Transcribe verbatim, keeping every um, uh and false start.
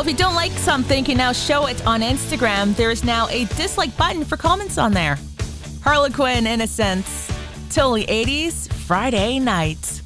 if you don't like something, you can now show it on Instagram. There is now a dislike button for comments on there. Harlequin, Innocence, Totally eighties, Friday night.